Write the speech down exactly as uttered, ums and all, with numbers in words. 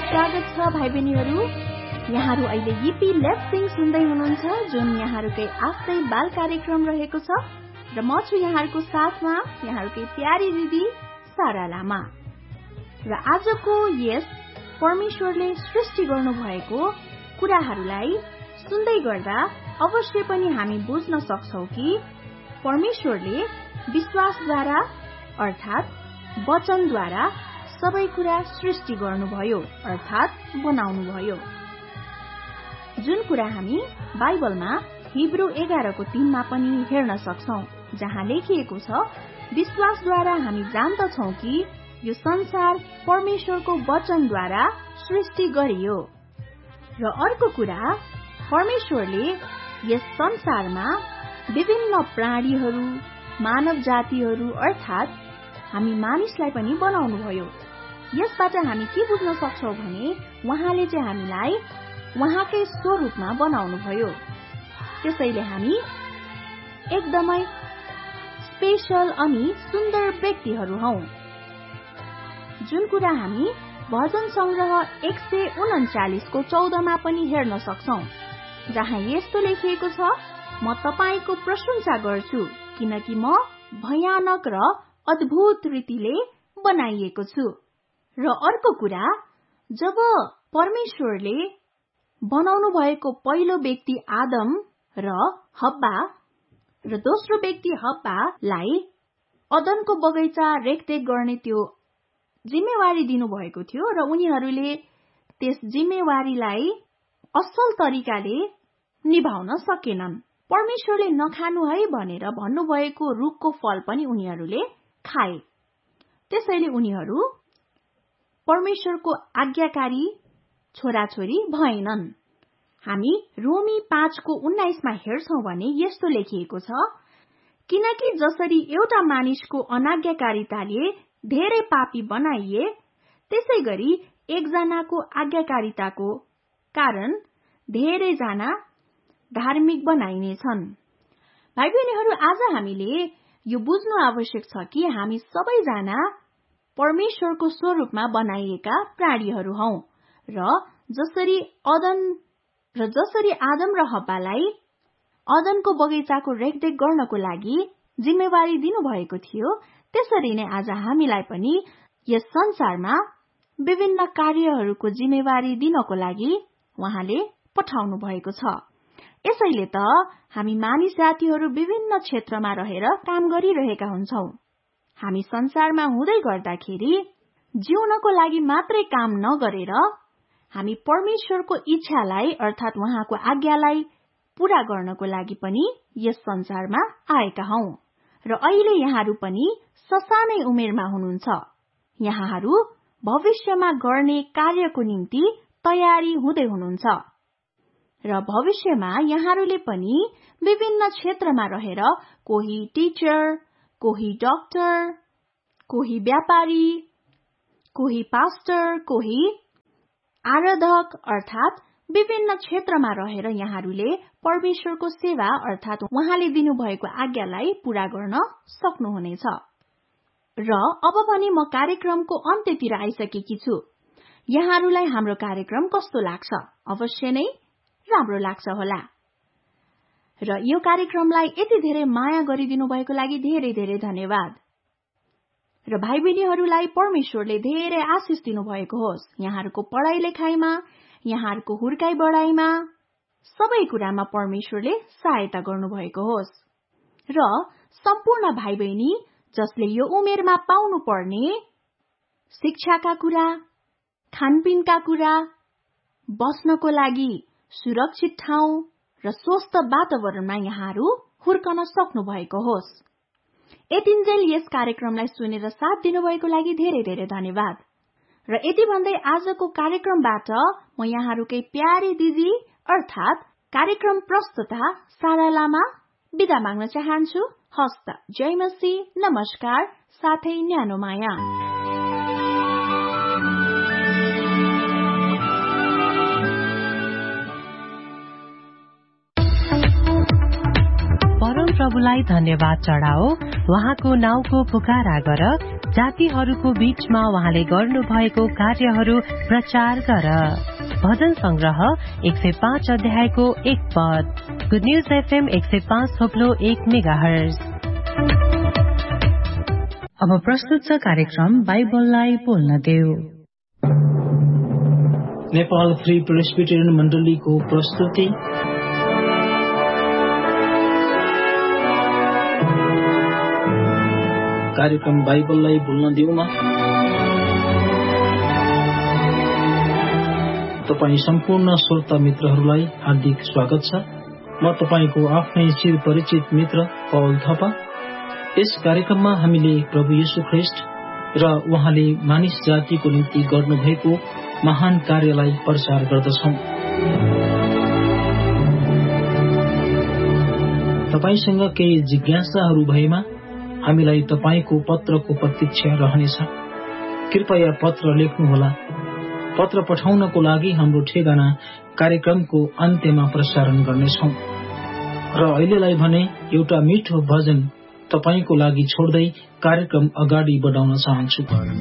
स्वागत छ भाइ बहिनीहरू। यहाँहरू अहिले यिपी लेट्स सिङ सुन्दै हुनुहुन्छ, जुन यहाँहरूकै आफ्नै बाल कार्यक्रम रहेको छ र म छु यहाँहरूको साथमा यहाँहरूकै प्यारी दिदी सारा लामा। र आजको यस परमेश्वरले सृष्टि गर्नुभएको कुराहरूलाई सुन्दै गर्दा अवश्य पनि हामी बुझ्न सक्छौं कि परमेश्वरले विश्वासद्वारा अर्थात् वचनद्वारा सबै कुरा सृष्टि गर्नुभयो अर्थात् बनाउनुभयो। जुन कुरा हामी बाइबलमा हिब्रू एघारको तीनमा पनि हेर्न सक्छौं, जहाँ लेखिएको छ, विश्वासद्वारा हामी जान्दछौं कि यो संसार परमेश्वरको वचनद्वारा सृष्टि गरियो। र अर्को कुरा, परमेश्वरले यस संसारमा विभिन्न प्राणीहरू, मानव जातिहरू अर्थात् हामी मानिसलाई पनि बनाउनुभयो। यसबाट हामी के बुझ्न सक्छौं भने उहाँले चाहिँ हामीलाई उहाँकै स्वरूपमा बनाउनुभयो। त्यसैले हामी एकदमै स्पेशल अनि सुन्दर व्यक्तिहरू हौ। जुन कुरा हामी भजन संग्रह एक सय उन्चालिसको चौधमा पनि हेर्न सक्छौं, जहाँ यस्तो लेखिएको छ, म तपाईको प्रशंसा गर्छु किनकि म भयानक र अद्भुत रीतिले बनाइएको छु। र अर्को कुरा, जब परमेश्वरले बनाउनु भएको पहिलो व्यक्ति आदम र हब्बा र दोस्रो व्यक्ति हब्बालाई अदनको बगैँचा रेखदेख गर्ने त्यो जिम्मेवारी दिनुभएको थियो र उनीहरूले त्यस जिम्मेवारीलाई असल तरिकाले निभाउन सकेनन्। परमेश्वरले नखानु है भनेर भन्नुभएको रुखको फल पनि उनीहरूले खाए। त्यसैले उनीहरू परमेश्वरको आज्ञाकारी छोराछोरी भएनन्। हामी रोमी पाँचको उन्नाइसमा हेर्छौं भने यस्तो लेखिएको छ, किनकि जसरी एउटा मानिसको अनाज्ञाकारिताले धेरै पापी बनाइए, त्यसै गरी एकजनाको आज्ञाकारिताको कारण धेरैजना धार्मिक बनाइनेछन्। भाइ बहिनीहरू, आज हामीले यो बुझ्नु आवश्यक छ कि हामी सबैजना परमेश्वरको स्वरूपमा बनाइएका प्राणीहरू हौ र जसरी अदन र जसरी आदम र हब्बालाई अदनको बगैँचाको रेखदेख गर्नको लागि जिम्मेवारी दिनुभएको थियो, त्यसरी नै आज हामीलाई पनि यस संसारमा विभिन्न कार्यहरूको जिम्मेवारी दिनको लागि उहाँले पठाउनु भएको छ। यसैले त हामी मानिस जातिहरू विभिन्न क्षेत्रमा रहेर काम गरिरहेका हुन्छौं। हामी संसारमा हुँदै गर्दाखेरि जिउनको लागि मात्रै काम नगरेर हामी परमेश्वरको इच्छालाई अर्थात् उहाँको आज्ञालाई पूरा गर्नको लागि पनि यस संसारमा आएका हौ। र अहिले यहाँहरू पनि ससानै उमेरमा हुनुहुन्छ। यहाँहरू भविष्यमा गर्ने कार्यको निम्ति तयारी हुँदै हुनुहुन्छ र भविष्यमा यहाँहरूले पनि विभिन्न क्षेत्रमा रहेर कोही टिचर, कोही डाक्टर, कोही व्यापारी, कोही पास्टर, कोही आराधक अर्थात् विभिन्न क्षेत्रमा रहेर यहाँहरूले परमेश्वरको सेवा अर्थात् उहाँले दिनुभएको आज्ञालाई पूरा गर्न सक्नुहुनेछ। र अब भने म कार्यक्रमको अन्त्यतिर आइसकेकी छु। यहाँहरूलाई हाम्रो कार्यक्रम कस्तो लाग्छ? अवश्य नै राम्रो लाग्छ होला। र यो कार्यक्रमलाई यति धेरै माया गरिदिनु भएको लागि धेरै धेरै धन्यवाद। र भाइ बहिनीहरूलाई परमेश्वरले धेरै आशिष दिनु भएको होस्। यहाँहरूको पढाइ लेखाइमा, यहाँहरूको हुर्काई बढाइमा, सबै कुरामा परमेश्वरले सहायता गर्नुभएको होस्। र सम्पूर्ण भाइ बहिनी जसले यो उमेरमा पाउनु पर्ने शिक्षाका कुरा, खानपिनका कुरा, बस्नको लागि सुरक्षित ठाउँ र स्वस्थ वातावरणमा यहाँहरू हुर्कन सक्नु भएको होस्। यतिन्जेल यस कार्यक्रमलाई सुनेर साथ दिनुभएको लागि धेरै धेरै धन्यवाद। र यति भन्दै आजको कार्यक्रमबाट म यहाँहरूकै प्यारी दिदी अर्थात् कार्यक्रम प्रस्तुता सारा लामा बिदा माग्न चाहन्छु। हस्त जय मसी, नमस्कार, साथै न्यानो माया। परम प्रभुलाई धन्यवाद चढाओ, उहाँको नाउँको पुकारा गर, जातिहरूको बीचमा उहाँले गर्नु भएको कार्यहरू प्रचार गर। भजन संग्रह एक सय पाँच अध्यायको एक पद। गुड न्यूज एफएम एक सय पाँच थोप्लो एक मेगाहर्ज। अब प्रस्तुत छ कार्यक्रम बाइबललाई बोल्न देऊ। नेपाल फ्री प्रेस्बिटेरियन मण्डलीको प्रस्तुति। कार्यक्रम बाइबललाई बोल्न देऊमा तपाईं सम्पूर्ण श्रोता मित्रहरूलाई हार्दिक स्वागत छ। म तपाईको आफ्नै चिर परिचित मित्र पौल थापा। यस कार्यक्रममा हामीले प्रभु येशू ख्रीष्ट र उहाँले मानिस जातिको निम्ति गर्नुभएको महान कार्यलाई प्रचार गर्दछौं। तपाईसँग केही जिज्ञासाहरू भएमा हामीलाई तपाईको पत्रको प्रतीक्षा रहनेछ। कृपया पत्र लेख्नुहोला। पत्र पठाउनको लागि हाम्रो ठेगाना कार्यक्रमको अन्त्यमा प्रसारण गर्नेछौं। र अहिलेलाई भने एउटा मिठो भजन तपाईको लागि छोड्दै कार्यक्रम अगाडि बढाउन चाहन्छु।